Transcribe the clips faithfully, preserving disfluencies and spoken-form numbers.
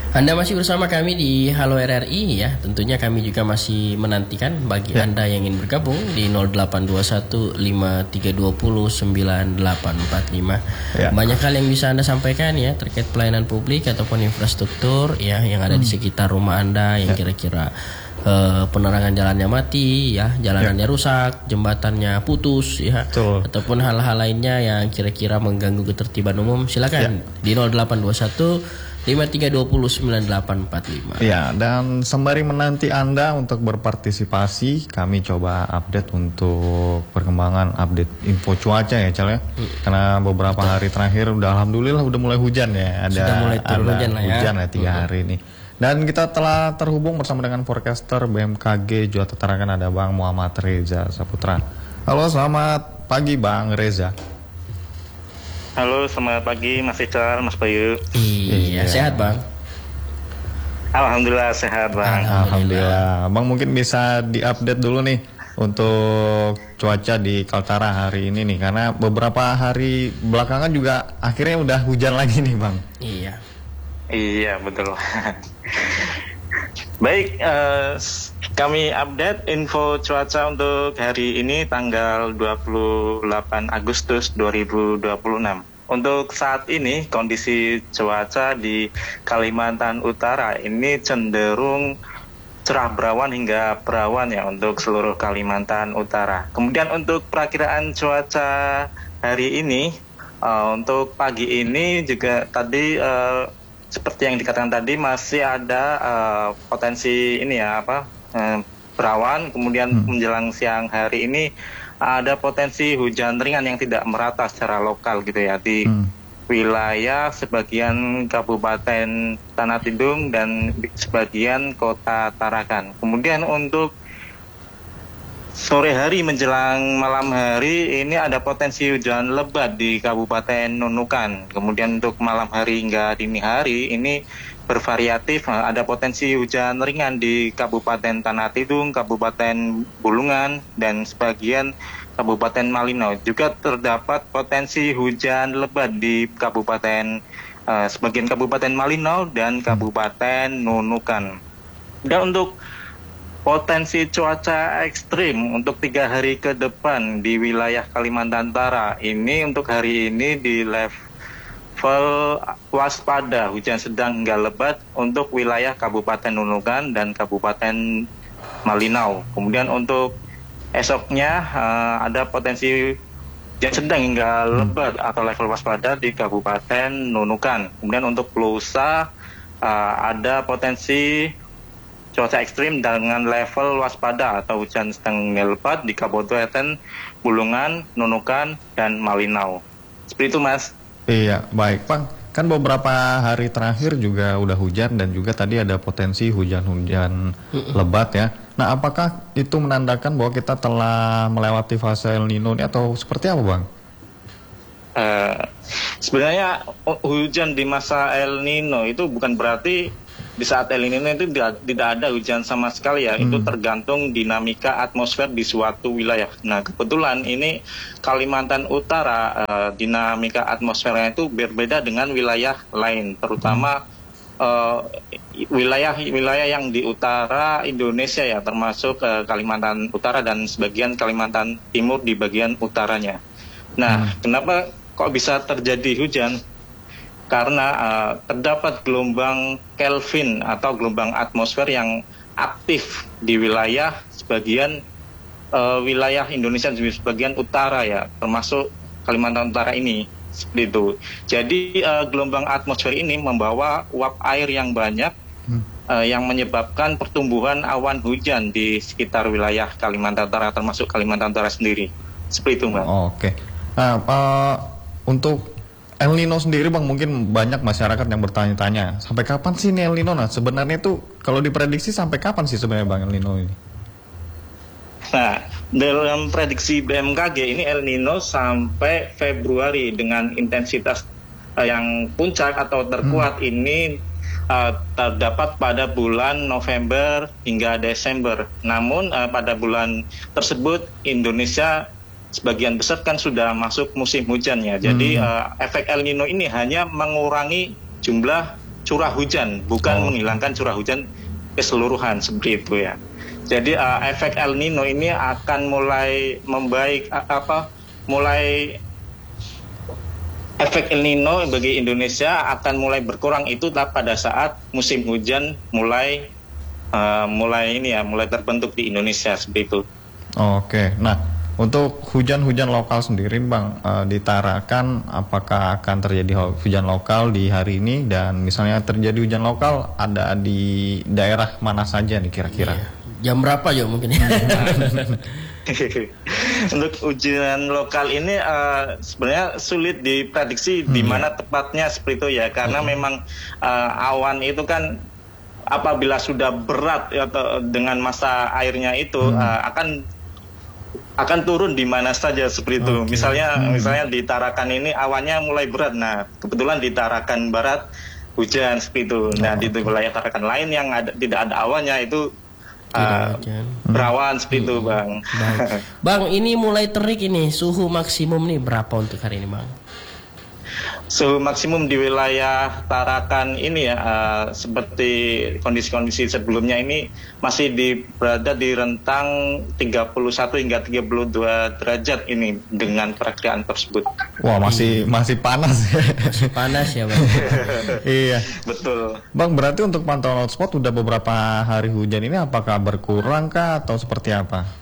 Anda masih bersama kami di Halo R R I ya. Tentunya kami juga masih menantikan bagi ya. Anda yang ingin bergabung di nol delapan dua satu lima tiga dua nol sembilan delapan empat lima. Ya. Banyak hal yang bisa Anda sampaikan ya terkait pelayanan publik ataupun infrastruktur ya yang ada hmm. di sekitar rumah Anda yang ya. kira-kira uh, penerangan jalannya mati ya, jalanannya ya. rusak, jembatannya putus ya, Betul. ataupun hal-hal lainnya yang kira-kira mengganggu ketertiban umum. Silakan ya. di nol delapan dua satu lima tiga dua nol sembilan delapan empat lima. Ya, dan sembari menanti Anda untuk berpartisipasi, kami coba update untuk perkembangan update info cuaca ya, Cal ya. Hmm. Karena beberapa hari terakhir udah alhamdulillah udah mulai hujan ya. Ada Sudah mulai turun ada hujan lah ya. Hujan ya tiga hmm. hari ini. Dan kita telah terhubung bersama dengan forecaster B M K G Jawa Tarakan, ada Bang Muhammad Reza Saputra. Halo, selamat pagi Bang Reza. Halo, selamat pagi Mas Ical, Mas Bayu. Iya, sehat Bang? Alhamdulillah sehat Bang. Alhamdulillah. Bang mungkin bisa diupdate dulu nih untuk cuaca di Kaltara hari ini nih, karena beberapa hari belakangan juga akhirnya udah hujan lagi nih Bang. Iya. Iya betul. Baik, uh, kami update info cuaca untuk hari ini tanggal dua puluh delapan Agustus dua ribu dua puluh enam. Untuk saat ini kondisi cuaca di Kalimantan Utara ini cenderung cerah berawan hingga berawan ya untuk seluruh Kalimantan Utara. Kemudian untuk perakiraan cuaca hari ini, uh, untuk pagi ini juga tadi uh, seperti yang dikatakan tadi masih ada uh, potensi ini ya apa uh, berawan, kemudian hmm. menjelang siang hari ini ada potensi hujan ringan yang tidak merata secara lokal gitu ya di hmm. wilayah sebagian Kabupaten Tanah Tidung dan sebagian Kota Tarakan. Kemudian untuk sore hari menjelang malam hari ini ada potensi hujan lebat di Kabupaten Nunukan. Kemudian untuk malam hari hingga dini hari ini bervariatif, ada potensi hujan ringan di Kabupaten Tanah Tidung, Kabupaten Bulungan, dan sebagian Kabupaten Malinau. Juga terdapat potensi hujan lebat di Kabupaten uh, sebagian Kabupaten Malinau dan Kabupaten Nunukan. Dan untuk potensi cuaca ekstrim untuk tiga hari ke depan di wilayah Kalimantan Utara ini untuk hari ini di level waspada hujan sedang hingga lebat untuk wilayah Kabupaten Nunukan dan Kabupaten Malinau. Kemudian untuk esoknya uh, ada potensi hujan sedang hingga lebat atau level waspada di Kabupaten Nunukan. Kemudian untuk lusa uh, ada potensi cuaca ekstrim dengan level waspada atau hujan sedang hingga lebat di Kabupaten Bulungan, Nunukan, dan Malinau. Seperti itu Mas. Iya, baik Bang. Kan beberapa hari terakhir juga udah hujan dan juga tadi ada potensi hujan-hujan lebat ya. Nah, apakah itu menandakan bahwa kita telah melewati fase El Nino ini atau seperti apa Bang? Uh, sebenarnya hujan di masa El Nino itu bukan berarti di saat El Nino itu tidak, tidak ada hujan sama sekali ya. Hmm. Itu tergantung dinamika atmosfer di suatu wilayah. Nah kebetulan ini Kalimantan Utara uh, dinamika atmosfernya itu berbeda dengan wilayah lain, terutama uh, wilayah-wilayah yang di utara Indonesia ya, termasuk uh, Kalimantan Utara dan sebagian Kalimantan Timur di bagian utaranya. Nah hmm. kenapa kok bisa terjadi hujan? Karena uh, terdapat gelombang Kelvin atau gelombang atmosfer yang aktif di wilayah sebagian uh, wilayah Indonesia di sebagian utara ya, termasuk Kalimantan Utara ini seperti itu. Jadi uh, gelombang atmosfer ini membawa uap air yang banyak hmm. uh, yang menyebabkan pertumbuhan awan hujan di sekitar wilayah Kalimantan Utara, termasuk Kalimantan Utara sendiri. Seperti itu, Mbak. Oh, Oke. Okay. Nah, uh, untuk El Nino sendiri Bang, mungkin banyak masyarakat yang bertanya-tanya, sampai kapan sih ini El Nino? Nah, sebenarnya itu kalau diprediksi sampai kapan sih sebenarnya Bang El Nino ini? Nah, dalam prediksi B M K G ini El Nino sampai Februari dengan intensitas uh, yang puncak atau terkuat hmm. ini uh, terdapat pada bulan November hingga Desember. Namun uh, pada bulan tersebut Indonesia sebagian besar kan sudah masuk musim hujan ya. Jadi hmm. uh, efek El Nino ini hanya mengurangi jumlah curah hujan, bukan oh. menghilangkan curah hujan keseluruhan seperti itu ya. Jadi uh, efek El Nino ini akan mulai membaik uh, apa mulai efek El Nino bagi Indonesia akan mulai berkurang itu pada saat musim hujan mulai uh, mulai ini ya mulai terbentuk di Indonesia seperti itu. Oh, Oke, okay. Nah untuk hujan-hujan lokal sendiri Bang, uh, ditarakan apakah akan terjadi hujan lokal di hari ini dan misalnya terjadi hujan lokal ada di daerah mana saja nih kira-kira? Iya. Jam berapa ya mungkin? Untuk hujan lokal ini uh, sebenarnya sulit diprediksi hmm. di mana tepatnya seperti itu ya, karena hmm. memang uh, awan itu kan apabila sudah berat atau dengan masa airnya itu hmm. uh, akan akan turun di mana saja seperti itu. Okay. Misalnya hmm. misalnya di Tarakan ini awannya mulai berat. Nah, kebetulan di Tarakan Barat hujan seperti itu. Nah, oh, di okay. wilayah Tarakan lain yang ada, tidak ada awannya itu uh, berawan seperti hmm. itu, Bang. Baik. Bang, ini mulai terik ini. Suhu maksimum nih berapa untuk hari ini, Bang? Suhu maksimum di wilayah Tarakan ini ya uh, seperti kondisi-kondisi sebelumnya ini masih di, berada di rentang tiga puluh satu hingga tiga puluh dua derajat ini dengan perakiraan tersebut. Wah, masih hmm. masih panas ya. Masih panas ya, Bang. Iya. Betul. Bang, berarti untuk pantauan hotspot udah beberapa hari hujan ini apakah berkurang kah atau seperti apa?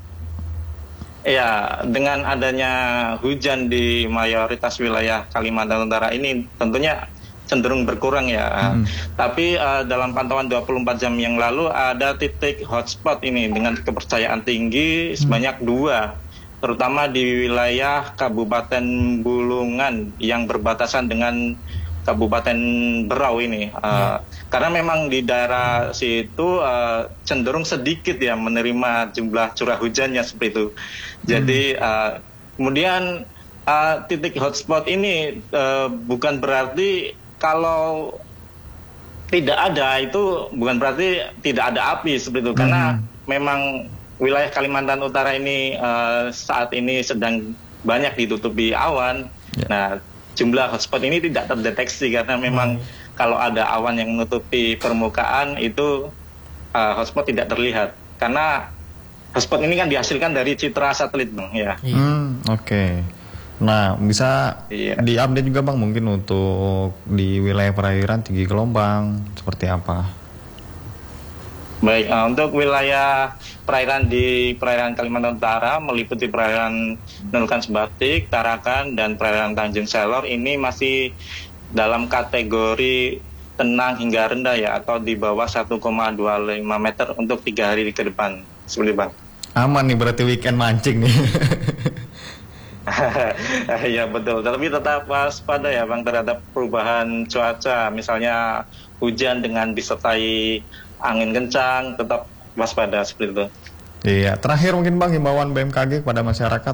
Ya, dengan adanya hujan di mayoritas wilayah Kalimantan Utara ini tentunya cenderung berkurang ya. Hmm. Tapi uh, dalam pantauan dua puluh empat jam yang lalu ada titik hotspot ini dengan kepercayaan tinggi sebanyak hmm. dua, terutama di wilayah Kabupaten Bulungan yang berbatasan dengan Kabupaten Berau ini, uh, hmm. karena memang di daerah situ uh, cenderung sedikit ya menerima jumlah curah hujannya seperti itu. Jadi uh, kemudian uh, titik hotspot ini uh, bukan berarti kalau tidak ada itu bukan berarti tidak ada api seperti itu, hmm. karena memang wilayah Kalimantan Utara ini uh, saat ini sedang banyak ditutupi awan. Yeah. Nah, jumlah hotspot ini tidak terdeteksi karena memang hmm. kalau ada awan yang menutupi permukaan itu uh, hotspot tidak terlihat karena hotspot ini kan dihasilkan dari citra satelit, Bang ya. Hmm, Oke. Okay. Nah, bisa iya. diupdate juga Bang mungkin untuk di wilayah perairan tinggi gelombang seperti apa? Baik, uh, untuk wilayah perairan di perairan Kalimantan Utara meliputi perairan Nunukan Sebatik, Tarakan, dan perairan Tanjung Selor ini masih dalam kategori tenang hingga rendah ya, atau di bawah satu koma dua lima meter untuk tiga hari ke depan. Seperti Bang. Aman nih berarti weekend mancing nih. Ya betul, tapi tetap waspada ya Bang terhadap perubahan cuaca, misalnya hujan dengan disertai angin kencang, tetap waspada seperti itu. Iya, terakhir mungkin Bang himbauan B M K G kepada masyarakat.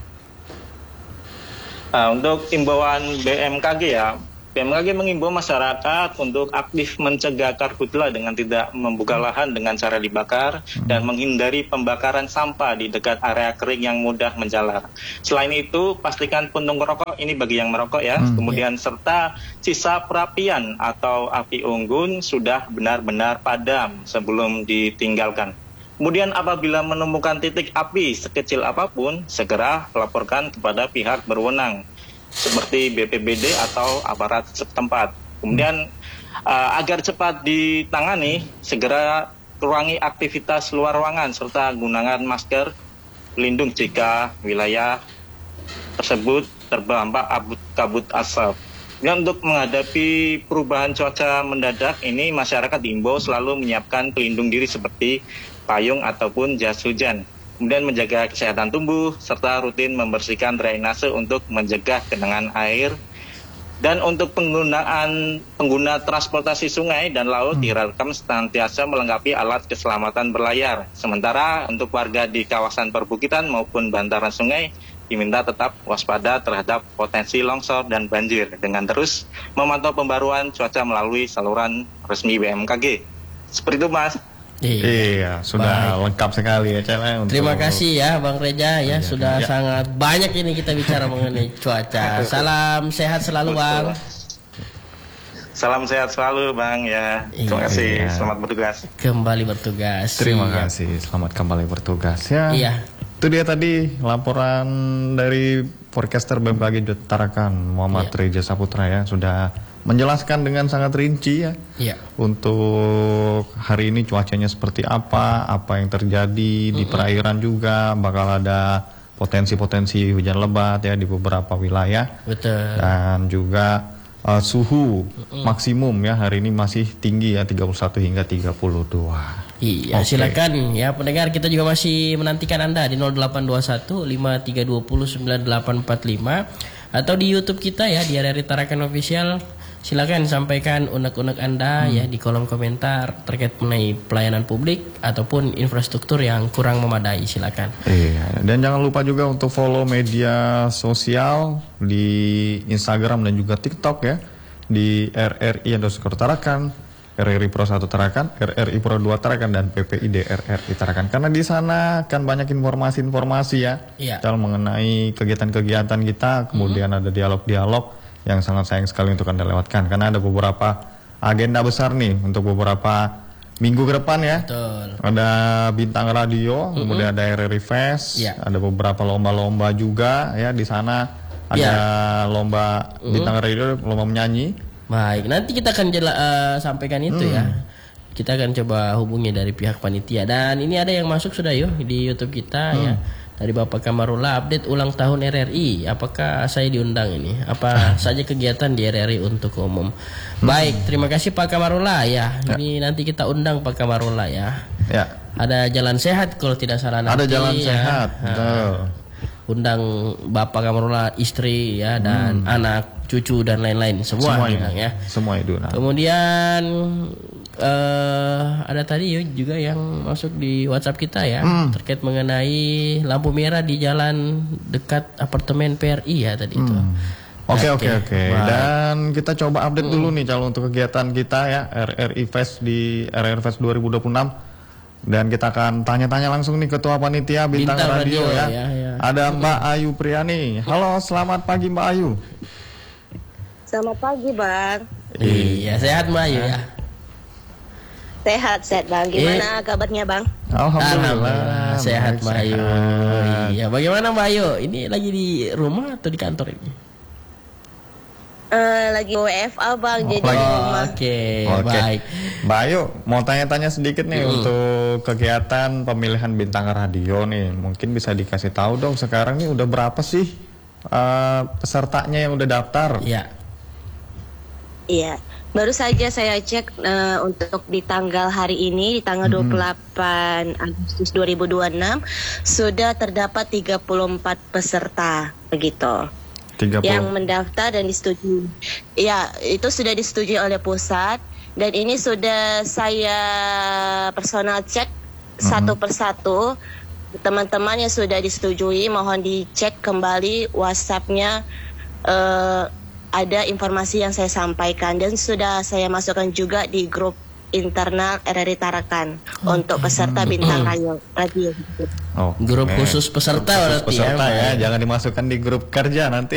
Nah, untuk himbauan B M K G ya, B M K G mengimbau masyarakat untuk aktif mencegah karhutla dengan tidak membuka lahan dengan cara dibakar hmm. dan menghindari pembakaran sampah di dekat area kering yang mudah menjalar. Selain itu, pastikan puntung rokok ini bagi yang merokok ya, hmm, kemudian yeah. serta sisa perapian atau api unggun sudah benar-benar padam sebelum ditinggalkan. Kemudian apabila menemukan titik api sekecil apapun, segera laporkan kepada pihak berwenang seperti B P B D atau aparat setempat. Kemudian uh, agar cepat ditangani, segera kurangi aktivitas luar ruangan serta gunakan masker pelindung jika wilayah tersebut terdampak kabut asap. Dan untuk menghadapi perubahan cuaca mendadak ini, masyarakat diimbau selalu menyiapkan pelindung diri seperti payung ataupun jas hujan. Kemudian menjaga kesehatan tumbuh, serta rutin membersihkan drainase untuk mencegah genangan air. Dan untuk penggunaan pengguna transportasi sungai dan laut diharapkan senantiasa melengkapi alat keselamatan berlayar. Sementara untuk warga di kawasan perbukitan maupun bantaran sungai diminta tetap waspada terhadap potensi longsor dan banjir dengan terus memantau pembaruan cuaca melalui saluran resmi B M K G. Seperti itu, Mas. Iya, iya sudah baik. Lengkap sekali ya Cela. Untuk... Terima kasih ya Bang Reja ya, ya sudah ya. Sangat banyak ini kita bicara mengenai cuaca. Salam sehat selalu Bang. Salam sehat selalu Bang ya. Terima kasih. Iya. Selamat bertugas. Kembali bertugas. Terima Siap. kasih. Selamat kembali bertugas ya. Iya. Itu dia tadi laporan dari forecaster B M K G Tarakan Muhammad Iya. Reja Saputra ya, sudah menjelaskan dengan sangat rinci ya. Iya. Untuk hari ini cuacanya seperti apa, apa yang terjadi di perairan juga, bakal ada potensi-potensi hujan lebat ya di beberapa wilayah. Betul. Dan juga uh, suhu maksimum ya hari ini masih tinggi ya, tiga puluh satu hingga tiga puluh dua. Iya, Oke. silakan ya pendengar, kita juga masih menantikan Anda di nol delapan dua satu lima tiga dua nol sembilan delapan empat lima atau di YouTube kita ya di R R I Tarakan Official. Silakan sampaikan unek-unek Anda ya di kolom komentar terkait mengenai pelayanan publik ataupun infrastruktur yang kurang memadai. Silakan. Iya, dan jangan lupa juga untuk follow media sosial di Instagram dan juga TikTok ya, di R R I underscore Tarakan, R R I Pro satu Tarakan, R R I Pro dua Tarakan, dan P P I D R R I Tarakan. Karena di sana kan banyak informasi-informasi ya, Iya. dalam mengenai kegiatan-kegiatan kita, kemudian ada dialog-dialog yang sangat sayang sekali untuk Anda lewatkan. Karena ada beberapa agenda besar nih untuk beberapa minggu ke depan ya. Betul. Ada Bintang Radio, Mm-hmm. kemudian ada R R I Fest, Ya. ada beberapa lomba-lomba juga ya di sana. Ada lomba Bintang Radio, lomba menyanyi. Baik, nanti kita akan jela, eh, sampaikan itu ya. Kita akan coba hubungi dari pihak panitia. Dan ini ada yang masuk sudah yuk di YouTube kita ya. Dari Bapak Kamarullah, update ulang tahun R R I. Apakah saya diundang ini? Apa saja kegiatan di R R I untuk umum? Baik, terima kasih Pak Kamarullah ya. Ini nanti kita undang Pak Kamarullah ya. Ya, Ada jalan sehat kalau tidak salah nanti. ada jalan ya. sehat. Nah, Betul. undang Bapak Kamarullah, istri ya, dan anak, cucu dan lain-lain semua Semua diundang ini, ya. semua itu. Nah. Kemudian eh ada tadi yuk juga yang masuk di WhatsApp kita ya terkait mengenai lampu merah di jalan dekat apartemen P R I ya tadi itu. Oke oke oke. baik. Dan kita coba update dulu nih calon untuk kegiatan kita ya, R R I Fest di R R I Fest dua ribu dua puluh enam. Dan kita akan tanya-tanya langsung nih Ketua Panitia Bintang, Bintang Radio, Radio, ya. ya, ya. Ada Mbak Ayu Priani. Halo, selamat pagi Mbak Ayu. Selamat pagi Bang. Iya, sehat Mbak Ayu ya. Sehat, sehat Bang. Gimana kabarnya Bang? Alhamdulillah. sehat baik, Mbak Ayu. sehat. Iya, bagaimana Mbak Ayu? Ini lagi di rumah atau di kantor ini? Eh, lagi W F A Bang, jadi di Oh, rumah. Oke, Oke. baik. Mbak Ayu, mau tanya-tanya sedikit nih untuk kegiatan pemilihan Bintang Radio nih. Mungkin bisa dikasih tahu dong sekarang nih udah berapa sih eh, pesertanya yang udah daftar? Iya. Iya. Baru saja saya cek eh, untuk di tanggal hari ini, di tanggal dua puluh delapan Agustus dua ribu dua puluh enam sudah terdapat tiga puluh empat peserta begitu. tiga puluh. Yang mendaftar dan disetujui. Ya, itu sudah disetujui oleh pusat dan ini sudah saya personal cek satu persatu. Teman-teman yang sudah disetujui mohon dicek kembali WhatsApp-nya, eh, ada informasi yang saya sampaikan dan sudah saya masukkan juga di grup internal R R I Tarakan untuk peserta Bintang Radio. Radio. Oh, Grup khusus peserta berarti peserta ya. ya, Mbak. jangan dimasukkan di grup kerja nanti.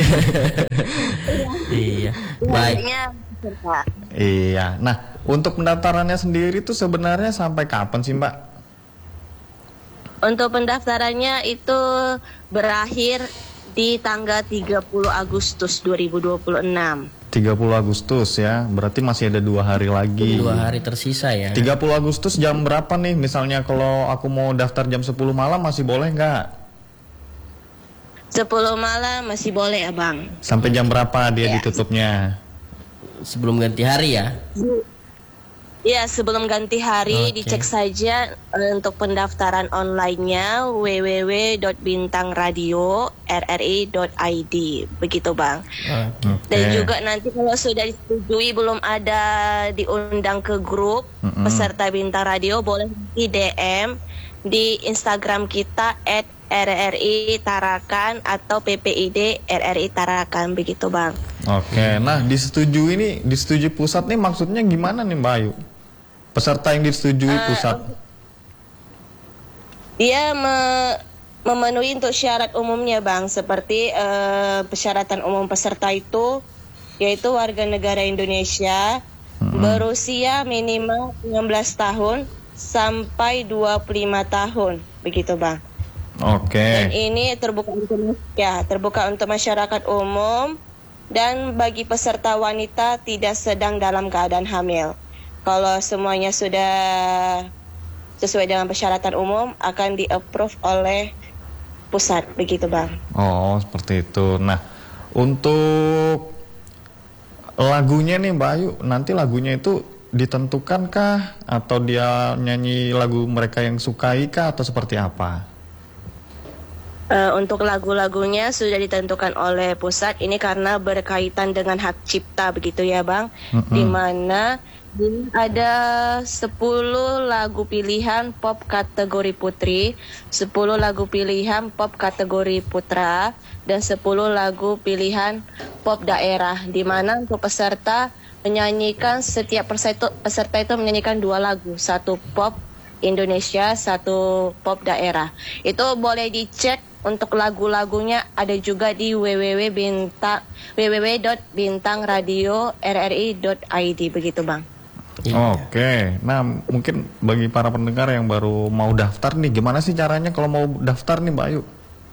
Iya. Baik. Intinya peserta. Iya. Nah, untuk pendaftarannya sendiri tuh sebenarnya sampai kapan sih, Mbak? Untuk pendaftarannya itu berakhir di tanggal tiga puluh Agustus dua ribu dua puluh enam. tiga puluh Agustus ya. Berarti masih ada dua hari lagi. Dua hari tersisa ya. tiga puluh Agustus jam berapa nih? Misalnya kalau aku mau daftar jam sepuluh malam masih boleh nggak? sepuluh malam masih boleh, Abang. Sampai jam berapa dia Ya. ditutupnya? Sebelum ganti hari ya. Ya, sebelum ganti hari Oke. dicek saja eh, untuk pendaftaran online-nya w w w dot bintang radio r r i dot i d. Begitu, Bang. Oke. Dan Oke. juga nanti kalau sudah disetujui belum ada diundang ke grup Mm-mm. peserta Bintang Radio, boleh di D M di Instagram kita at R R I Tarakan atau P P I D R R I Tarakan, begitu Bang. Oke, nah disetujui ini, disetujui pusat nih maksudnya gimana nih Mbak Ayu? Peserta yang disetujui pusat. Dia me- memenuhi untuk syarat umumnya Bang, seperti eh, persyaratan umum peserta itu yaitu warga negara Indonesia hmm. berusia minimal enam belas tahun sampai dua puluh lima tahun, begitu Bang. Oke. Okay. Dan ini terbuka untuk ya, terbuka untuk masyarakat umum dan bagi peserta wanita tidak sedang dalam keadaan hamil. Kalau semuanya sudah sesuai dengan persyaratan umum akan di-approve oleh pusat, begitu Bang. Oh, seperti itu. Nah, untuk lagunya nih Mbak Ayu, nanti lagunya itu ditentukankah atau dia nyanyi lagu mereka yang sukai kah atau seperti apa? Uh, untuk lagu-lagunya sudah ditentukan oleh pusat. Ini karena berkaitan dengan hak cipta, begitu ya Bang. Mm-hmm. Di mana ada sepuluh lagu pilihan pop kategori putri, sepuluh lagu pilihan pop kategori putra, dan sepuluh lagu pilihan pop daerah. Di mana untuk peserta menyanyikan setiap peserta, peserta itu menyanyikan dua lagu, satu pop Indonesia, satu pop daerah. Itu boleh dicek untuk lagu-lagunya ada juga di w w w bintang w w w dot bintang radio r r i dot i d, begitu Bang. Oke, nah mungkin bagi para pendengar yang baru mau daftar nih, gimana sih caranya kalau mau daftar nih Mbak Ayu?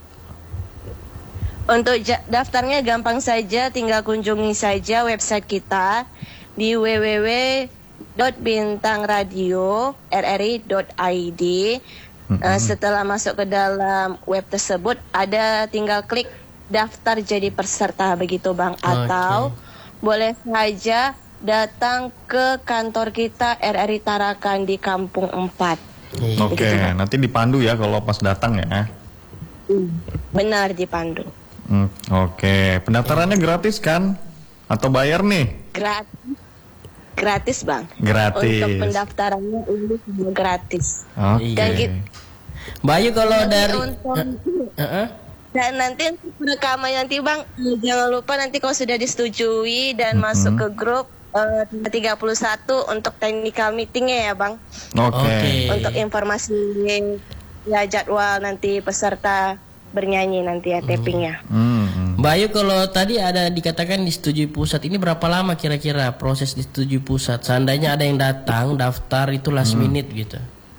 Untuk ja- daftarnya gampang saja, tinggal kunjungi saja website kita di w w w dot bintang radio r r i dot i d. Mm-hmm. Uh, setelah masuk ke dalam web tersebut, ada tinggal klik daftar jadi peserta, begitu Bang. Atau okay. boleh saja datang ke kantor kita R R I Tarakan di Kampung empat. Oke, okay. Nanti dipandu ya kalau pas datang ya. Benar, dipandu. Hmm, Oke, okay. Pendaftarannya gratis kan? Atau bayar nih? Gratis, gratis Bang. Gratis. Untuk pendaftarannya ini semua gratis. Oke. Okay. Gitu. Bayu kalau nanti dari untuk, uh, uh-uh. dan nanti untuk rekaman nanti Bang, jangan lupa nanti kalau sudah disetujui dan mm-hmm. masuk ke grup uh, tiga puluh satu untuk technical meetingnya ya Bang. Oke. Okay. Untuk informasi ya jadwal nanti peserta bernyanyi nanti ya tappingnya. Hmm. Mbak Ayu, kalau tadi ada dikatakan disetujui pusat, ini berapa lama kira-kira proses disetujui pusat? Seandainya ada yang datang daftar itu last hmm. minute gitu.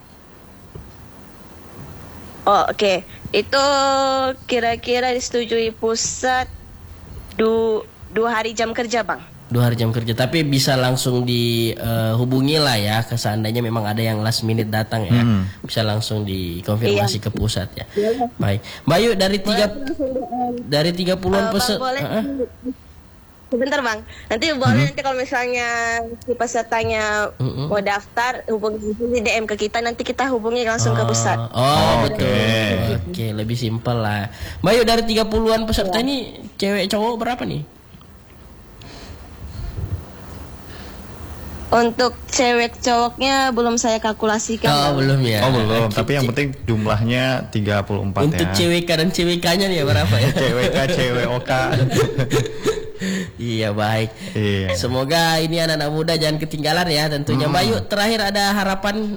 Oh oke, okay. Itu kira-kira disetujui pusat du dua hari jam kerja Bang. Dua hari jam kerja, tapi bisa langsung dihubungi uh, lah ya, seandainya memang ada yang last minute datang ya, hmm. bisa langsung dikonfirmasi iya. ke pusat ya. Iya. Baik, Mbak Ayu, dari tiga dari tiga puluhan uh, peserta. Uh-uh. Sebentar Bang, nanti boleh hmm. nanti kalau misalnya si pesertanya uh-uh. mau daftar, hubungi di D M ke kita, nanti kita hubungi langsung uh, ke pusat. Oh, oh betul, oke, okay, lebih simpel lah. Mbak Ayu, dari tiga puluhan peserta ya. Ini cewek cowok berapa nih? Untuk cewek cowoknya belum saya kalkulasikan. Oh, belum ya. Oh, belum. Okay. Tapi yang penting jumlahnya tiga puluh empat untuk ya. Untuk C W K dan C W K-nya nih ya berapa ya? C W K, C W O K. Iya, baik. Iya. Semoga ini anak-anak muda jangan ketinggalan ya tentunya. Hmm. Mbak Ayu, terakhir ada harapan